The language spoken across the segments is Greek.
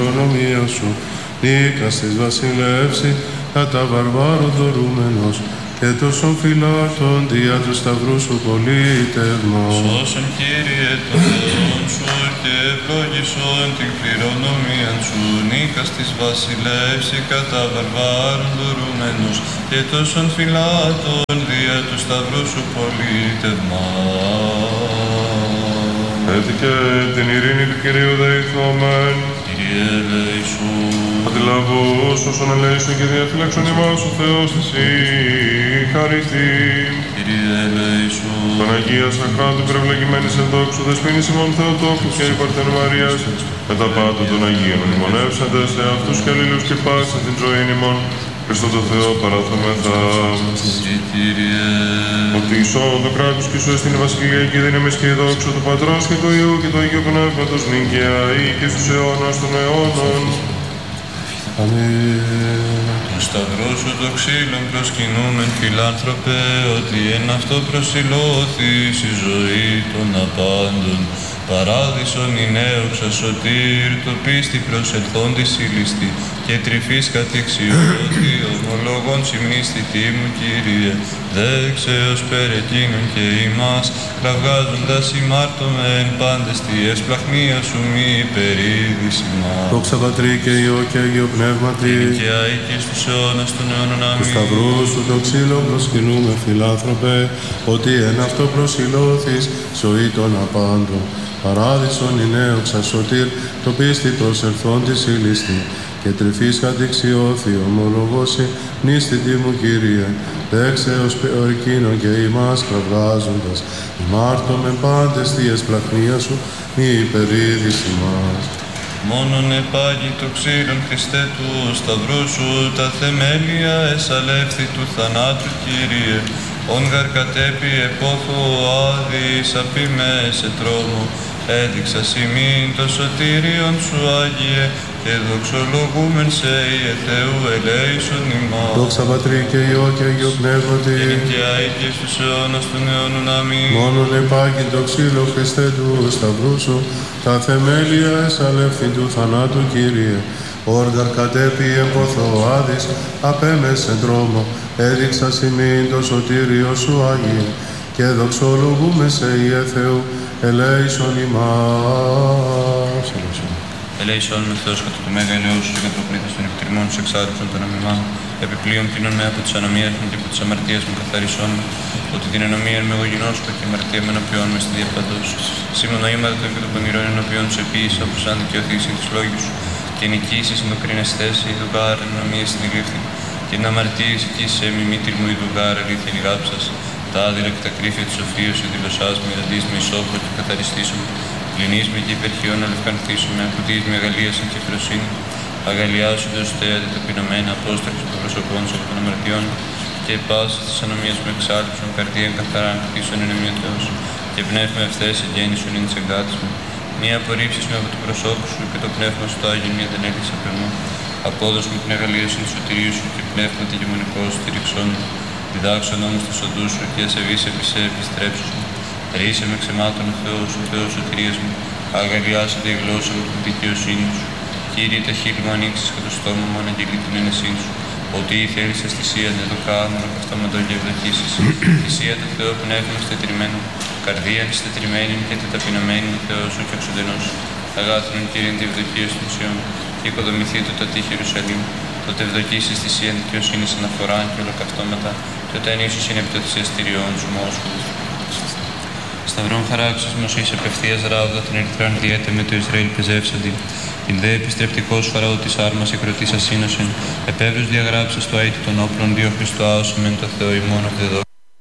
κληρονομία σου. Νίκας της βασιλεύση, κατά βαρβάρου δωρούμενος, και τόσων φυλάτων δια του σταυρού σου πολίτευμα. Σώσον, Κύριε, το Θεόν σου και ευλόγησον την κληρονομία σου. Νίκας της βασιλεύση, κατά βαρβάρων δωρούμενος, και τόσων φυλάτων δια του σταυρού σου πολίτευμα. Έτσι και την ειρήνη του Κυρίου δεηθόμεν. Κύριε ελέησον. Αντιλαβούς όσων ελέησον και διαφύλαξον ημάς ο Θεός της χαριστή. Κύριε ελέησον. Τον Αγία Σαχράντου περιβλεγημένης ενδόξου δεσποίνης ημών Θεοτόκου και η Παρθέν Μαρίας, με τα πάντα των Αγίων μνημονεύσαντες σε αυτούς και αλλήλους και πάσα την ζωή ημών. Χριστό το Θεό παράθομεθα. Εσύ, Κύριε. Ότι ισόν το κράτος και σου έστεινε βασιλεία και δύναμης και η δόξα του Πατρός και του Υιού και του Αγίου Πνεύματος νυν και αεί και στους αιώνας των αιώνων. Αμήν. Τον σταυρό σου το ξύλον προσκυνούμεν φιλάνθρωπε, ότι εν αυτό προσιλώθης η ζωή των απάντων. Παράδεισον η νέοξα σωτήρ, το πίστη προσελθόντης η ληστή, και τρυφής κατεξιώτη, ομολογών συμνίστητή μου, Κύριε, δέξε ως περεκείνων και ημάς, κραυγάζοντας ημάρτωμεν πάντες τη εσπλαχνία σου μη υπερίδηση μας. Δόξα Πατρί και Υιό και Αγίο Πνεύματι, και αεί και στους αιώνας των αιώνων. Αμήν. του σταυρού σου το ξύλο προσκυνούμε φιλάνθρωπε, ότι εν αυτό προσιλώθης ζωή των απάντων. Παράδεισον η νέοξα σωτήρ, το πίστη προσελθόντης η ληστή, και τρυφής κατηξιώθη ομολογώσει νήστητη μου, Κύριε, δέξε ως περικείνων και ημάς κραυγάζοντας, ημάρτωμεν πάντες τη εσπλαχνία σου, μη υπερίδηση μας. Μόνον επάγει το ξύλον Χριστέ του σταυρού σου, τα θεμέλια εσαλεύθη του θανάτου, Κύριε. Ον γαρ κατέπει επόθο άδης απείμε σε τρόμο, έδειξα ημίν το σωτήριον σου, Άγιε, και δοξολογούμεν σε Ιε Θεού ελέησον ημάς. Δόξα Πατρί και Υιό και Αγίο Πνεύματι, και αεί και στους αιώνας των αιώνων. Αμήν. μόνον επάγει το ξύλο Χριστέ του σταυρού σου, τα θεμέλια εσαλεύθη του θανάτου, Κύριε. Όργαρ κατέπει επόθο άδης απέμες εν τρόμο, έδειξα ημίν το σωτήριο σου, Άγιε, και δοξολογούμε σε Ιε Θεού ελέησον ημάς. Ελέησον με Θεός κατά του μέγα ελαιός σου και κατά το πλήθος των εκτριμών σου εξάρρυψον των αμυμά. Επιπλέον πλήνων με από τις ανομίες μου και από τις αμαρτίες μου καθαρισόν με, ότι την ανομία με εγώ γινώσκω και αμαρτία με ενωπιών με στη διαπαντός. Σήμων νοήματα των και των πονηρών ενωπιών σου επίησα, όπως αν δικαιωθείς ή τους λόγους σου, και νικήσεις ενδοκρίνες θέση, η δουγκάρ ενομίες στην γλύφτη, και να αμαρτίες εκεί σε μη μήτρη μου η δουγκάρ αλήθεια λιγάψας. Τα άδειρα και τα κρύφια της σοφίας σου δηλωσάς με, ραντείς με ισόφρο και καθαριστήσουμε. Πληνείς με και υπερχιών να λευκανθήσουμε, ακουτείς με αγαλίασαν και φροσύνη. Αγαλιάσονται ως θέατη ταπεινωμένα, απόστρεψε των προσωπών σου από των αμαρτιών, και πάση της ανομίας μου εξάρτησον, καρδίαν καθαράν κτίσον εν εμιωτέως, και πνεύμα ευθές εγγέννησον εν της εγκάτης μου. Μία απορρίψεις με από το προσώπου σου και το πνεύμα σου το Άγιο μία δεν έλειξε από εμού. Απόδος μου την αγαλίασον του σωτηρίου σου και πνεύμα τη γεμονικό σου στηριξών μου. Διδάξον όμως τους οντούς σου και ασεβείς επί σε επιστρέψους μου. Ρίσε με ξεμάτων ο Θεός σωτηρίας μου. Αγαλιάσετε η γλώσσα μου την δικαιοσύνη σου. Κύριε, τα χείλη μου ανοίξεις και το στόμα μου αναγγελεί την ένεσή σου. Ότι θέλεις θυσία να το κάνω, να καυτώματο και ευδοκίσεις. Θυσία του Θεού πνεύμα στετριμμένο. Καρδία τη στετριμένη και τη ταπεινωμένη ο Θεός σου και εξουδενός. Αγάθινον Κύριε τη ευδοκία του Σιών. Και οικοδομηθεί του τα τείχη Ιερουσαλήμ. Τότε ευδοκίσεις θυσία δικαιοσύνη αναφορά και ολοκαυτώματα. Τότε εν ίσως είναι επί το θυσιαστηριών σου μόσχου. Σταυρών χαράξεις μας εις απευθείας ράβδα την ερυθράν διέτε με το Ισραήλ πεζεύσαντι. Την δε επιστρεπτικός φαραώ της άρμας εκρωτής ασύνωσεν. Επέβρους διαγράψας το αίτη των όπλων, δύο Χριστό άωσον μεν το Θεό ημών οδεδό.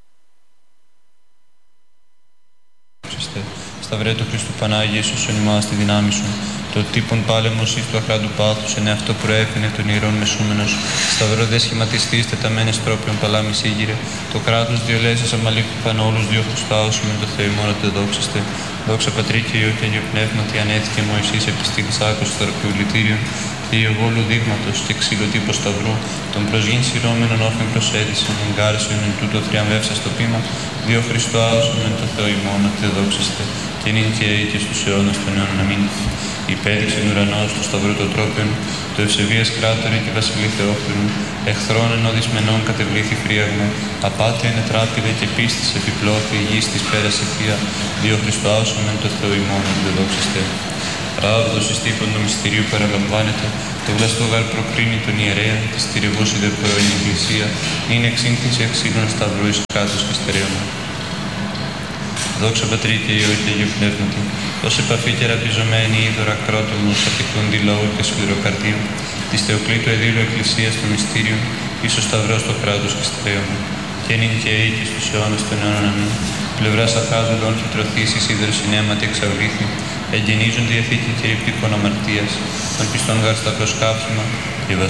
Σταυρέ του Χριστού Πανάγιε Ιησούσον ημάς τη δυνάμει σου. Το τύπον πάλεμος εις του αχράντου πάθους, εν αυτό προέφηνε των ιερών μεσούμενος. Σταυρό δε σχηματιστής τεταμένες τρόπιον παλάμης ήγηρε. Το κράτος διολέσας αμαλήφθη πάνω όλους δύο Χριστάους με το Θεό ημών οδεδόξαστε. Δόξα Πατρί και Υιό και Αγίο Πνεύματι ανέθηκε Μωυσής επί στήλης άκους θεραπειουλητήριων. Διογόλου δείγματος και ξυλοτύπος σταυρού, τον προσγήν σειρώμενον όφεν προσέδισεν, εγκάρισον εν τούτο θριαμβεύσα στο πείμα, δύο Χριστό άωσον εν το Θεό ημών οδεδόξαστε. Και νυν και αεί και στους αιώνας των αιώνων αμήν. Υπέδειξεν ουρανός του σταυρού των τρόπιων, το ευσεβίας κράτορε και βασιλεί Θεόφθονου, εχθρών ενώ δυσμενών κατεβλήθη φρίαγμα, απάτρια ενετράπηλε και πίστης επιπλώθη, γης της πέρασε θεία, διο Χριστοάσομεν το Θεό ημών αντιδόξαστε. Παράδοτος εις τύπων το μυστηρίου παραλαμβάνεται, το βλαστό γάρ προκρίνει τον ιερέα, τη στηρευούση δε πρώην Εκκλησία, είναι εξήνθηση αξίνων σταυρού εις κράτος και στερέωμα. Δόξα Πατρί και Υιό και Αγίου Πνεύματι, ως επαφή και ραπιζωμένη είδωρα κρότομος απεικούντι λαού και σφυδροκαρτίου, της Θεοκλήτου εδήλου Εκκλησίας των Μυστήριων, εις ο σταυρός το κράτος και στερέωμα. Και νυν και οίκης τους αιώνας των αιώνων αμήν. Πλευράς αχάζοντων χυτρωθήσεις ίδρυς συνέματι εξαβλήθη, εγγενίζουν διαθήκη και ρηπτικών αμαρτίας, των πιστών γαρ στα προσκάψιμα, και